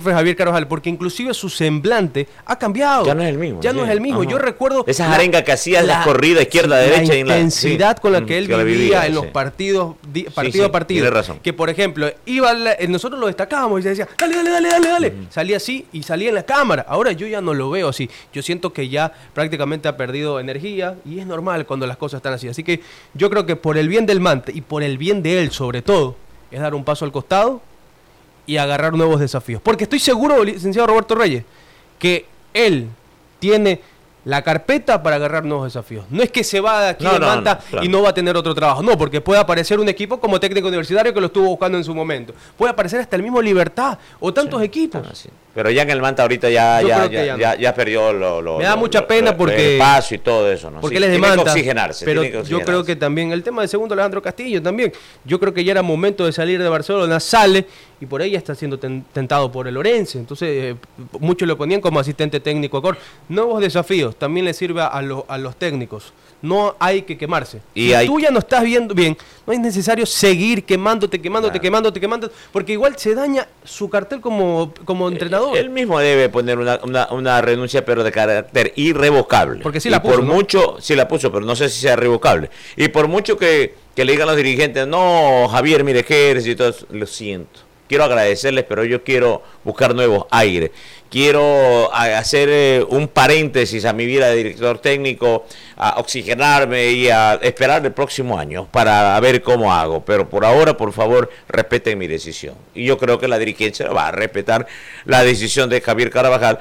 profe Javier Carvajal, porque inclusive su semblante ha cambiado. Ya no es el mismo. Ya no es el mismo. Yo recuerdo... Esas arengas que hacía la corrida izquierda-derecha. La intensidad con la que él vivía en los partidos, partido a partido. Tiene razón. Que, por ejemplo, nosotros lo destacábamos y se decía, dale. Salía así y salía en la cámara. Ahora yo ya no lo veo así. Yo siento que ya prácticamente ha perdido energía y es normal cuando las cosas están así. Así que yo creo que por el bien del Manta y por el bien de él sobre todo, es dar un paso al costado y agarrar nuevos desafíos. Porque estoy seguro, licenciado Roberto Reyes, que él tiene la carpeta para agarrar nuevos desafíos. No es que se va de aquí de Manta y no va a tener otro trabajo. No, porque puede aparecer un equipo como Técnico Universitario que lo estuvo buscando en su momento. Puede aparecer hasta el mismo Libertad o tantos equipos. Pero ya en el Manta ahorita ya perdió me da mucha pena porque el paso y todo eso, ¿no? Porque él es de Manta, tiene que oxigenarse. Pero yo creo que también el tema del segundo Alejandro Castillo también. Yo creo que ya era momento de salir de Barcelona, sale y por ahí ya está siendo tentado por el Orense. Entonces muchos lo ponían como asistente técnico. Nuevos desafíos también le sirve a los técnicos. No hay que quemarse. Si tú ya no estás viendo bien, no es necesario seguir quemándote, porque igual se daña su cartel como entrenador. Él mismo debe poner una renuncia, pero de carácter irrevocable. Porque sí la puso, mucho, sí la puso, pero no sé si sea revocable. Y por mucho que le digan los dirigentes, no, Javier, mire, ejército, lo siento. Quiero agradecerles, pero yo quiero buscar nuevos aires. Quiero hacer un paréntesis a mi vida de director técnico, a oxigenarme y a esperar el próximo año para ver cómo hago. Pero por ahora, por favor, respeten mi decisión. Y yo creo que la dirigencia va a respetar la decisión de Javier Carvajal.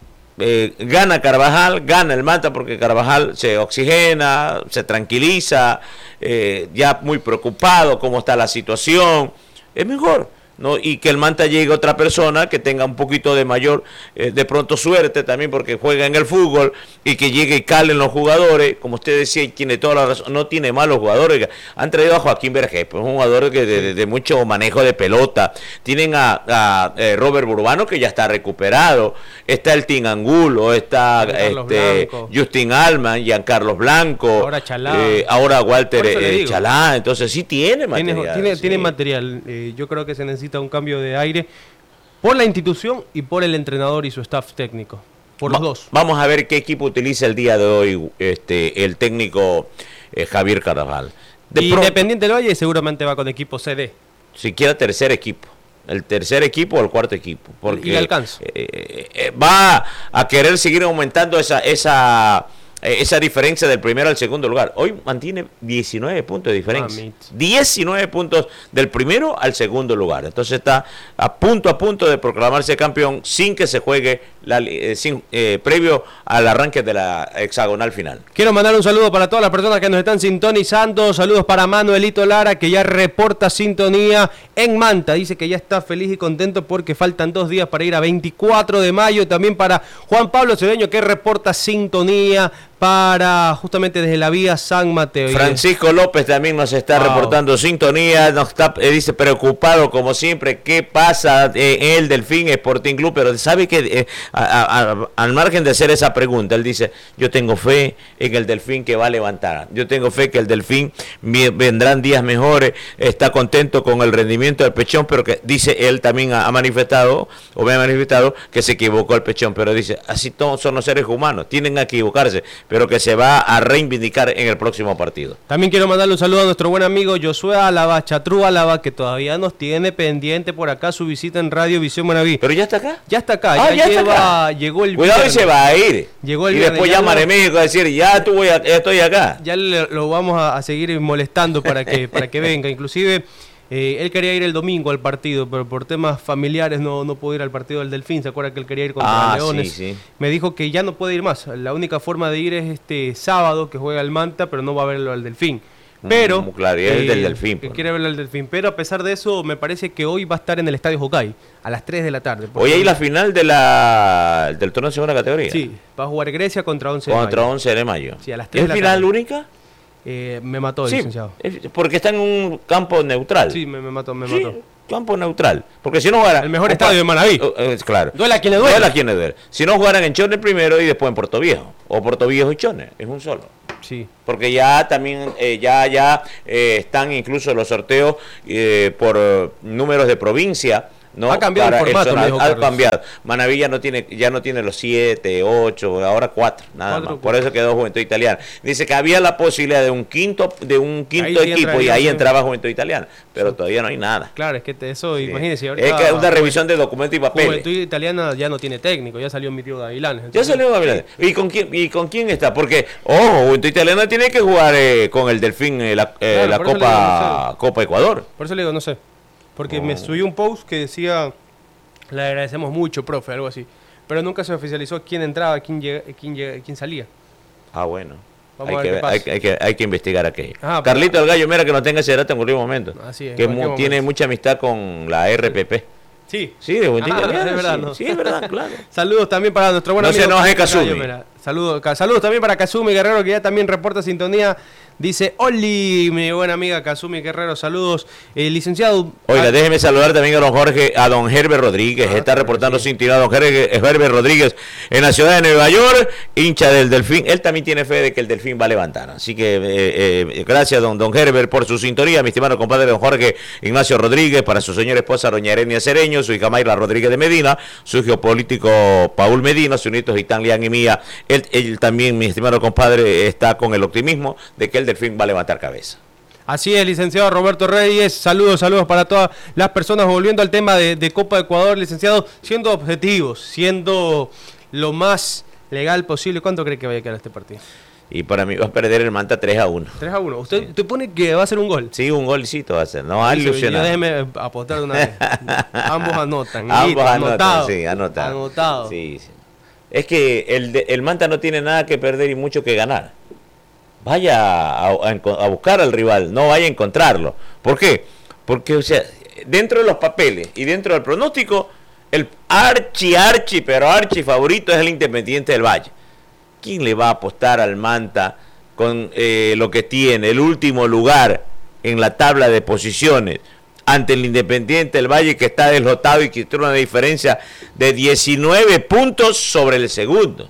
Gana Carvajal, gana el Manta porque Carvajal se oxigena, se tranquiliza, ya muy preocupado cómo está la situación. Es mejor. ¿No? Y que el Manta llegue otra persona que tenga un poquito de mayor, de pronto suerte también porque juega en el fútbol y que llegue y calen los jugadores, como usted decía, y tiene toda la razón, no tiene malos jugadores. Han traído a Joaquín Vergés, pues un jugador que de mucho manejo de pelota. Tienen a Robert Burbano, que ya está recuperado, está el Tim Angulo, está Justin Alman, Giancarlos Blanco, ahora Chalá, ahora Walter Chalá. Entonces sí tiene material. Tiene material. Yo creo que se necesita un cambio de aire por la institución y por el entrenador y su staff técnico, por los dos. Vamos a ver qué equipo utiliza el día de hoy el técnico Javier Carvajal. Independiente del Valle seguramente va con equipo CD. Siquiera tercer equipo. El tercer equipo o el cuarto equipo. Porque y le alcanza. Va a querer seguir aumentando esa diferencia del primero al segundo lugar. Hoy mantiene 19 puntos de diferencia. 19 puntos del primero al segundo lugar. Entonces está a punto de proclamarse campeón sin que se juegue previo al arranque de la hexagonal final. Quiero mandar un saludo para todas las personas que nos están sintonizando. Saludos para Manuelito Lara, que ya reporta sintonía en Manta. Dice que ya está feliz y contento porque faltan 2 días para ir a 24 de mayo. También para Juan Pablo Cedeño, que reporta sintonía para justamente desde la vía San Mateo. Francisco López también nos está reportando sintonía, nos está, dice, preocupado como siempre, ¿qué pasa en el Delfín Sporting Club? Pero sabe que al margen de hacer esa pregunta, él dice, yo tengo fe en el Delfín que va a levantar, yo tengo fe que el Delfín vendrán días mejores, está contento con el rendimiento del Pechón, pero que dice él también me ha manifestado que se equivocó el Pechón, pero dice, así todos son los seres humanos, tienen que equivocarse, pero que se va a reivindicar en el próximo partido. También quiero mandarle un saludo a nuestro buen amigo Josué Álava, Chatrú Álava, que todavía nos tiene pendiente por acá su visita en Radio Visión Manaví. ¿Pero ya está acá? Ya está acá, llegó el Cuidado viernes. Y se va a ir. Llegó el y viernes, después llamaré a México a decir, ya estoy acá. Ya lo vamos a seguir molestando para que venga, inclusive... él quería ir el domingo al partido, pero por temas familiares no pudo ir al partido del Delfín. ¿Se acuerda que él quería ir contra Leones? Sí. Me dijo que ya no puede ir más. La única forma de ir es este sábado, que juega el Manta, pero no va a verlo al Delfín. Pero claro, el del Delfín. Quiere verlo al Delfín. Pero a pesar de eso, me parece que hoy va a estar en el Estadio Hokkaido a las 3 de la tarde. Hoy hay la final del torneo de segunda categoría. Sí, va a jugar Grecia contra 11 de mayo. Contra 11 de mayo. Sí, a las 3 de la tarde. ¿Es final única? Me mató el licenciado. Porque está en un campo neutral. Sí, me mató. Campo neutral. Porque si no jugaran... El mejor estadio de Manaví. Claro. Duela a quien le duele. Duela a quien le duele. Si no jugaran en Chone primero y después en Puerto Viejo. O Puerto Viejo y Chone. Es un solo. Sí. Porque ya también están incluso los sorteos por números de provincia No, Ha cambiado el para formato, zonal, me dijo ha Carlos. cambiado. Manaví ya no tiene los 7, 8, ahora 4, nada Cuatro, más. Por eso quedó Juventud Italiana. Dice que había la posibilidad de un quinto Ahí sí equipo y entraría, ahí sí. entraba Juventud Italiana, pero todavía no hay nada. Claro, es que eso, Sí. imagínense. Es que es una revisión de documentos y papeles. Juventud Italiana ya no tiene técnico, ya salió mi tío Gavilanes. Ya entonces- salió Gavilanes. ¿Y con quién está? Porque, ojo, Juventud Italiana tiene que jugar con el Delfín la por eso le digo, no sé. Copa Ecuador. Por eso le digo, no sé. Porque me subí un post que decía, le agradecemos mucho, profe, algo así. Pero nunca se oficializó quién entraba, quién salía. Ah, bueno. Vamos a ver qué pasa. Hay que investigar aquello. Ah, Carlito del Gallo, mira que no tenga ese dato en cualquier momento. Así es, en Que cualquier momento. tiene mucha amistad con la RPP. Sí. Sí, de Juventud Italiana. es verdad, sí, ¿no? sí, es verdad, claro. Saludos también para nuestro buen No amigo. se enoje, Kazumi. Kazumi. Mira, saludos también para Kazumi Guerrero, que ya también reporta sintonía. Dice, Oli, mi buena amiga Kazumi Guerrero, saludos. Licenciado. Oiga, déjeme saludar también a don Herbert Rodríguez. Está reportando sí. sintonía don Herbert Rodríguez en la ciudad de Nueva York, hincha del Delfín. Él también tiene fe de que el Delfín va a levantar. Así que gracias, don Herbert, por su sintonía. Mi estimado compadre don Jorge Ignacio Rodríguez, para su señora esposa doña Erenia Cereño, su hija Mayra Rodríguez de Medina, su geopolítico Paul Medina, su nieto Gitán Lian y Mía. Él también, mi estimado compadre, está con el optimismo de que el Delfín va a levantar cabeza. Así es, licenciado Roberto Reyes, saludos para todas las personas. Volviendo al tema de Copa de Ecuador, licenciado, siendo objetivos, siendo lo más legal posible, ¿cuánto cree que vaya a quedar este partido? Y para mí va a perder el Manta 3-1. 3-1. ¿Usted pone que va a ser un gol? Sí, un golcito va a ser. No, Yo ilusionado. déjeme apostar de una vez. Ambos anotan. Ambos listo, anotan, anotado. sí, anotan. Anotado. Sí, sí. Es que el Manta no tiene nada que perder y mucho que ganar. Vaya a buscar al rival, no vaya a encontrarlo. ¿Por qué? Porque, o sea, dentro de los papeles y dentro del pronóstico, el pero archi favorito es el Independiente del Valle. ¿Quién le va a apostar al Manta con lo que tiene, el último lugar en la tabla de posiciones, ante el Independiente del Valle, que está deslotado y que tiene una diferencia de 19 puntos sobre el segundo?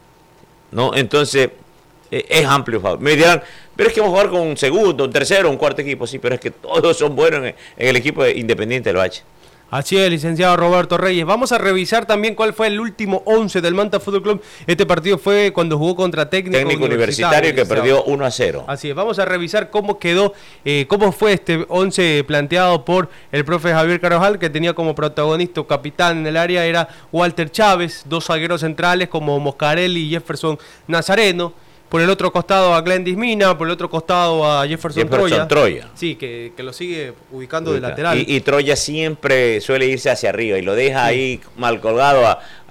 ¿No? Entonces, es amplio favor. Me dirán, pero es que vamos a jugar con un segundo, un tercero, un cuarto equipo. Sí, pero es que todos son buenos en el equipo de Independiente del Valle. Así es, licenciado Roberto Reyes. Vamos a revisar también cuál fue el último 11 del Manta Fútbol Club. Este partido fue cuando jugó contra Técnico Universitario que perdió 1-0. Así es, vamos a revisar cómo quedó, cómo fue este 11 planteado por el profe Javier Carvajal, que tenía como protagonista o capitán en el área era Walter Chávez, dos zagueros centrales como Moscarelli y Jefferson Nazareno. Por el otro costado a Glendis Mina, por el otro costado a Jefferson Troya. Sí, que lo sigue ubicando de lateral. Y Troya siempre suele irse hacia arriba y lo deja ahí mal colgado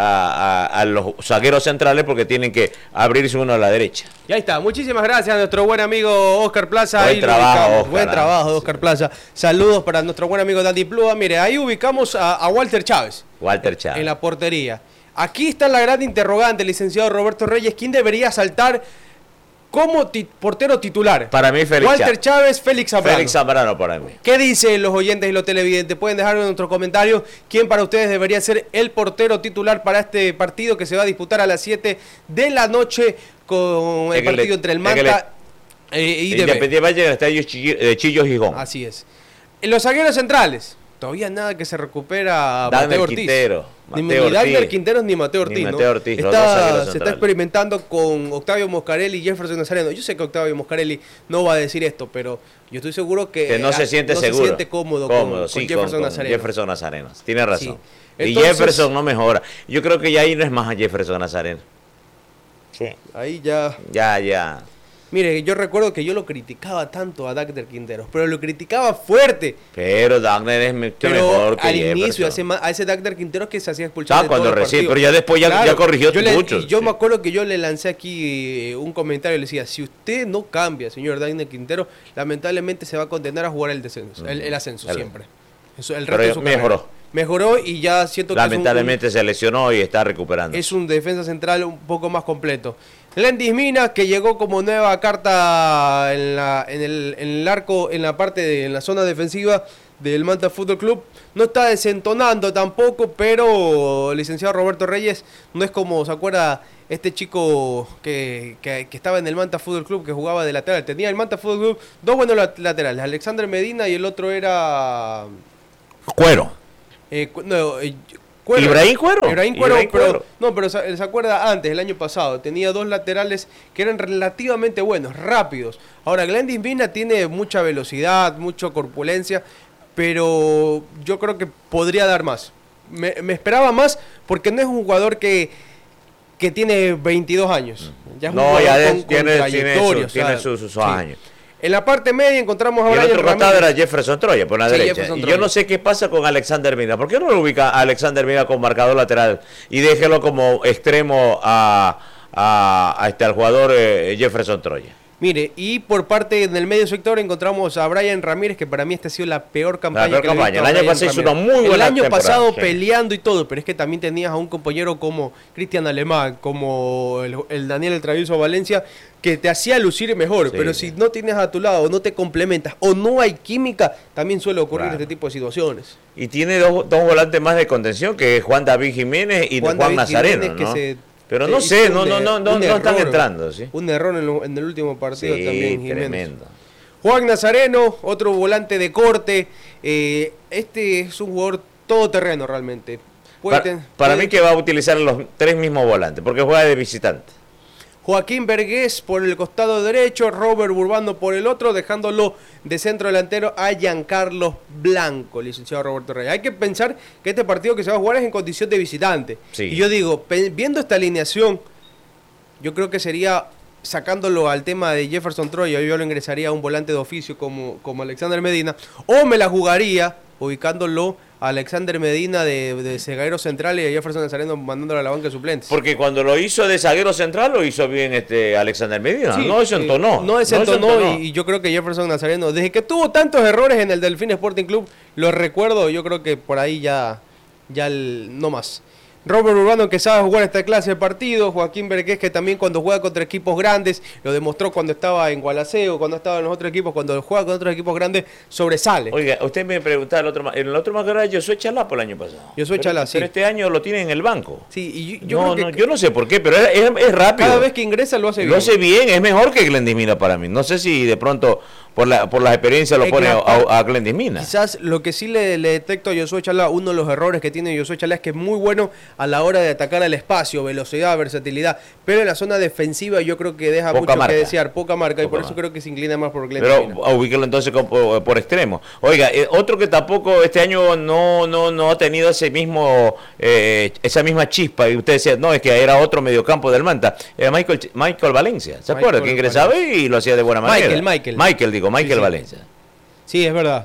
a los zagueros centrales porque tienen que abrirse uno a la derecha. Y ahí está. Muchísimas gracias a nuestro buen amigo Oscar Plaza. Buen trabajo, Oscar. Buen trabajo, Oscar Plaza. Saludos para nuestro buen amigo Dandy Plúa. Mire, ahí ubicamos a Walter Chávez. Walter Chávez. En la portería. Aquí está la gran interrogante, licenciado Roberto Reyes. ¿Quién debería saltar como portero titular? Para mí, Félix Walter Chávez, Félix Zambrano. Félix Zambrano para mí. ¿Qué dicen los oyentes y los televidentes? Pueden dejar en nuestros comentarios quién para ustedes debería ser el portero titular para este partido que se va a disputar a las 7 de la noche con el partido entre el Manta y Independiente Valle en el estadio Chillo Gijón. Así es. En los zagueros centrales, todavía nada que se recupera Mateo Ortiz. Ni Dagner Quinteros ni Mateo Ortiz. Se está experimentando con Octavio Moscarelli y Jefferson Nazareno. Yo sé que Octavio Moscarelli no va a decir esto, pero yo estoy seguro que no se siente seguro. Se siente cómodo con Jefferson Nazareno. Jefferson Nazareno. Tiene razón. Sí. Y Jefferson no mejora. Yo creo que ya ahí no es más a Jefferson Nazareno. Sí. Ahí ya. Ya. Mire, yo recuerdo que yo lo criticaba tanto a Dagner Quinteros, pero lo criticaba fuerte. Pero Dagner es mucho mejor que al Jefferson. Inicio, a ese Dagner Quinteros que se hacía expulsar de cuando todo el recién, partido. pero ya después ya corrigió mucho. Yo me acuerdo que yo le lancé aquí un comentario y le decía, si usted no cambia, señor Dagner Quintero, lamentablemente se va a condenar a jugar el descenso, el ascenso siempre. El resto de su mejoró y ya siento que lamentablemente se lesionó y está recuperando. Es un defensa central un poco más completo. Glendis Mina, que llegó como nueva carta en el arco, en la zona defensiva del Manta Fútbol Club. No está desentonando tampoco, pero licenciado Roberto Reyes no es como, ¿se acuerda? Este chico que estaba en el Manta Fútbol Club, que jugaba de lateral. Tenía el Manta Fútbol Club dos buenos laterales, Alexander Medina y el otro era... Cuero. ¿Ibrahim Cuero? Ibrahim Cuero, pero, no, pero se acuerda antes, el año pasado, tenía dos laterales que eran relativamente buenos, rápidos. Ahora, Glendis Mina tiene mucha velocidad, mucha corpulencia, pero yo creo que podría dar más. Me esperaba más porque no es un jugador que tiene 22 años. Ya es un jugador con trayectoria. Tiene sus años. En la parte media encontramos a Brian Ramírez. Y el otro costado era Jefferson Troya, por la derecha. Y yo no sé qué pasa con Alexander Mina. ¿Por qué no lo ubica a Alexander Mina como marcador lateral y déjelo como extremo al jugador Jefferson Troya? Mire, y por parte del medio sector encontramos a Brian Ramírez, que para mí esta ha sido la peor campaña. El año pasado hizo una muy buena El año pasado sí, peleando y todo, pero es que también tenías a un compañero como Cristian Alemán, como el Daniel El Travieso Valencia, que te hacía lucir mejor, sí, pero si no tienes a tu lado, no te complementas o no hay química, también suele ocurrir este tipo de situaciones. Y tiene dos volantes más de contención, que es Juan David Jiménez y Juan Nazareno, Jiménez, ¿no? Pero no sé, no están entrando. ¿Sí? Un error en el último partido también, Jiménez. Tremendo. Juan Nazareno, otro volante de corte. Este es un jugador todoterreno realmente. Para mí que va a utilizar los tres mismos volantes, porque juega de visitante. Joaquín Vergés por el costado derecho, Robert Burbano por el otro, dejándolo de centro delantero a Giancarlos Blanco, licenciado Roberto Reyes. Hay que pensar que este partido que se va a jugar es en condición de visitante. Sí. Y yo digo, viendo esta alineación, yo creo que sería, sacándolo al tema de Jefferson Troya, yo lo ingresaría a un volante de oficio como Alexander Medina, o me la jugaría ubicándolo a Alexander Medina de zaguero central y a Jefferson Nazareno mandándolo a la banca de suplentes. Porque cuando lo hizo de zaguero central lo hizo bien Alexander Medina, sí, no desentonó. No desentonó y yo creo que Jefferson Nazareno, desde que tuvo tantos errores en el Delfín Sporting Club, lo recuerdo, yo creo que por ahí ya no más. Robert Urbano, que sabe jugar esta clase de partidos. Joaquín Vergés, que también cuando juega contra equipos grandes, lo demostró cuando estaba en Gualaceo, cuando estaba en los otros equipos, cuando juega con otros equipos grandes, sobresale. Oiga, usted me preguntaba en el otro más que era Josué Chalapo el año pasado. Josué Chalapo, sí. Pero este año lo tiene en el banco. Sí, y yo no sé por qué, pero es rápido. Cada vez que ingresa lo hace bien. Lo hace bien, es mejor que Glendis Mina para mí. No sé si de pronto por la experiencia lo pone a Glendis Mina. Quizás lo que sí le detecto a Josué Chalá, uno de los errores que tiene Josué Chalá es que es muy bueno a la hora de atacar al espacio, velocidad, versatilidad, pero en la zona defensiva yo creo que deja mucho que desear, poca marca, y por eso creo que se inclina más por Glendis Mina. Pero ubíquelo entonces por extremo. Oiga, otro que tampoco este año no ha tenido esa misma chispa, y usted decía, no, es que era otro mediocampo del Manta, era Michael Valencia, ¿se acuerda? Que ingresaba y lo hacía de buena manera. Michael Valencia. Sí, es verdad.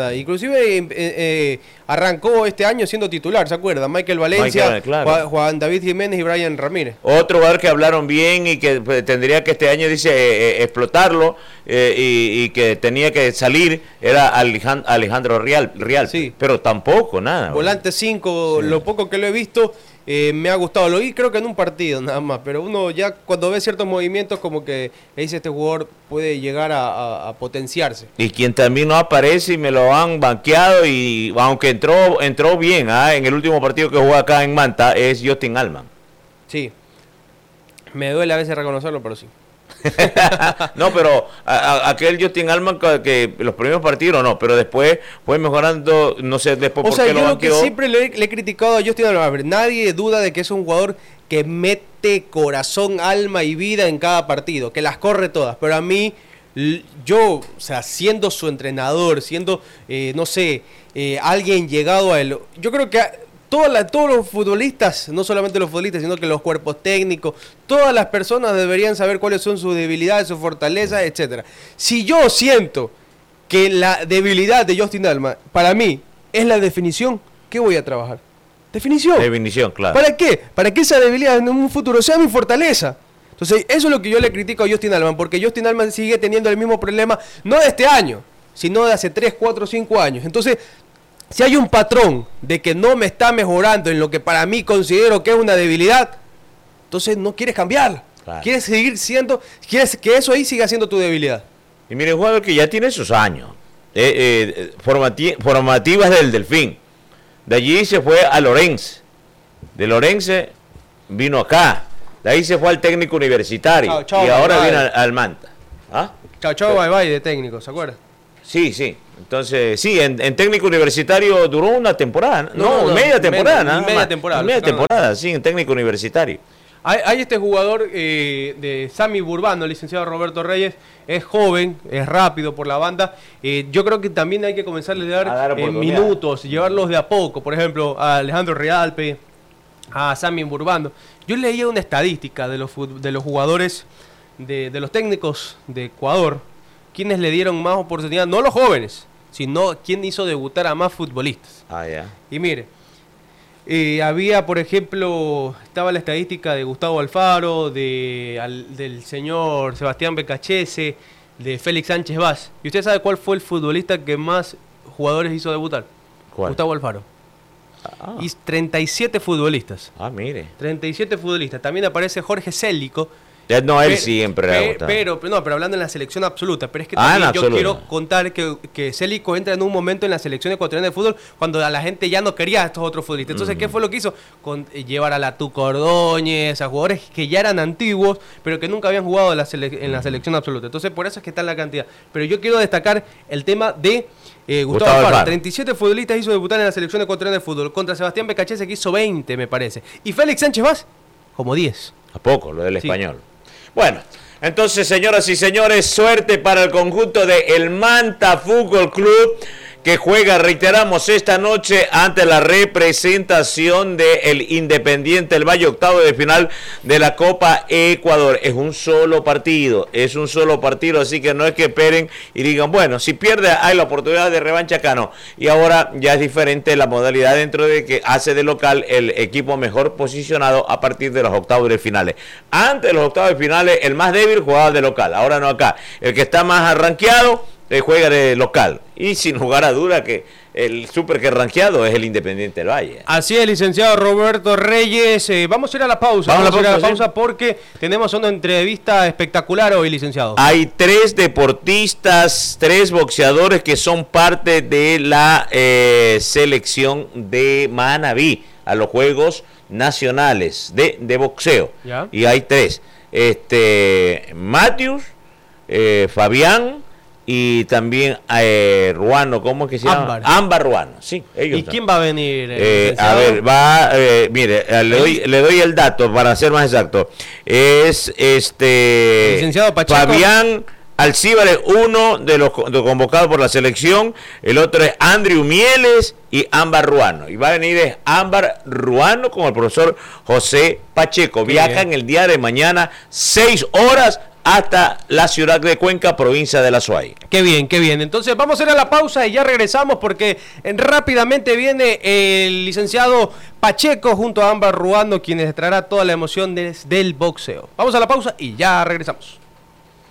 Inclusive arrancó este año siendo titular, ¿se acuerda? Michael Valencia, claro. Juan David Jiménez y Brian Ramírez. Otro jugador que hablaron bien y que tendría que este año, dice, explotarlo y que tenía que salir, era Alejandro Rial. Sí. Pero tampoco, nada. Volante 5, sí. Lo poco que lo he visto, me ha gustado. Lo vi creo que en un partido nada más, pero uno ya cuando ve ciertos movimientos como que dice este jugador puede llegar a potenciarse. Y quien también no aparece y me lo han banqueado, y aunque entró bien en el último partido que jugó acá en Manta, es Justin Allman. Sí, me duele a veces reconocerlo, pero sí. No, pero aquel Justin Allman que los primeros partidos no, pero después fue mejorando, no sé después por qué lo banqueó. Yo siempre le he criticado a Justin Allman, nadie duda de que es un jugador que mete corazón, alma y vida en cada partido, que las corre todas, pero a mí, yo, siendo su entrenador, siendo, alguien llegado a él, yo creo que todos los futbolistas, no solamente los futbolistas, sino que los cuerpos técnicos, todas las personas deberían saber cuáles son sus debilidades, sus fortalezas, etcétera. Si yo siento que la debilidad de Justin Allman, para mí, es la definición, ¿qué voy a trabajar? Definición, claro. ¿Para qué? Para que esa debilidad en un futuro sea mi fortaleza. Entonces, eso es lo que yo le critico a Justin Allman, porque Justin Allman sigue teniendo el mismo problema, no de este año, sino de hace 3, 4, 5 años. Entonces, si hay un patrón de que no me está mejorando en lo que para mí considero que es una debilidad, entonces no quieres cambiar. Claro. Quieres quieres que eso ahí siga siendo tu debilidad. Y mire, un jugador que ya tiene sus años, formativas del Delfín. De allí se fue a Lorense. De Lorense vino acá. De ahí se fue al técnico universitario. Chao, y ahora viene al Manta. ¿Ah? Chao, bye de técnico, ¿se acuerda? Sí, sí. Entonces, sí, en técnico universitario duró una temporada. Media temporada. Media temporada, sí, en técnico universitario. Hay este jugador de Sammy Burbano, el licenciado Roberto Reyes, es joven, es rápido por la banda. Yo creo que también hay que comenzarle a dar minutos, llevarlos de a poco. Por ejemplo, a Alejandro Realpe, a Sammy Burbano. Yo leía una estadística de los jugadores, de los técnicos de Ecuador, quienes le dieron más oportunidad, no los jóvenes, sino quien hizo debutar a más futbolistas. Y mire, había, por ejemplo, estaba la estadística de Gustavo Alfaro, del señor Sebastián Becachese, de Félix Sánchez Vaz. ¿Y usted sabe cuál fue el futbolista que más jugadores hizo debutar? ¿Cuál? Gustavo Alfaro. Y 37 futbolistas. Mire. 37 futbolistas. También aparece Jorge Célico. No, él siempre pero hablando en la selección absoluta. Pero es que también yo quiero contar que Célico entra en un momento en la selección ecuatoriana de fútbol cuando a la gente ya no quería a estos otros futbolistas. Entonces, ¿qué fue lo que hizo? Llevar a la Tuco Ordóñez, a jugadores que ya eran antiguos, pero que nunca habían jugado en la selección absoluta. Entonces, por eso es que está en la cantidad. Pero yo quiero destacar el tema de Gustavo Alfaro. 37 futbolistas hizo debutar en la selección ecuatoriana de fútbol. Contra Sebastián Becachese, que hizo 20, me parece. Y Félix Sánchez Vaz, como 10. ¿A poco? Lo del español. Bueno, entonces, señoras y señores, suerte para el conjunto de el Manta Fútbol Club, que juega, reiteramos, esta noche ante la representación del Independiente del Valle, octavo de final de la Copa Ecuador. Es un solo partido, así que no es que esperen y digan, bueno, si pierde hay la oportunidad de revancha acá, no. Y ahora ya es diferente la modalidad dentro de que hace de local el equipo mejor posicionado a partir de los octavos de finales. Antes de los octavos de finales, el más débil jugaba de local, ahora no acá. El que está más arranqueado juega de local, y sin lugar a duda que el súper que rankeado es el Independiente del Valle. Así es, licenciado Roberto Reyes. Vamos a ir a la pausa. Vamos a ir a la pausa porque tenemos una entrevista espectacular hoy, licenciado. Hay 3 deportistas, 3 boxeadores que son parte de la selección de Manabí a los Juegos Nacionales de boxeo. ¿Ya? Y hay 3. Matthews, Fabián y también Ruano, ¿cómo es que se llama? Ámbar Ruano, sí. Ellos. ¿Y quién va a venir? A ver, mire, le doy el dato para ser más exacto. Es licenciado Pacheco. Fabián Alcíbares, uno de los convocados por la selección, el otro es Andrew Mieles y Ámbar Ruano. Y va a venir Ámbar Ruano con el profesor José Pacheco. Viajan el día de mañana 6 horas hasta la ciudad de Cuenca, provincia de La Suay. Qué bien, qué bien. Entonces vamos a ir a la pausa y ya regresamos porque rápidamente viene el licenciado Pacheco junto a Ámbar Ruano, quienes traerá toda la emoción del boxeo. Vamos a la pausa y ya regresamos.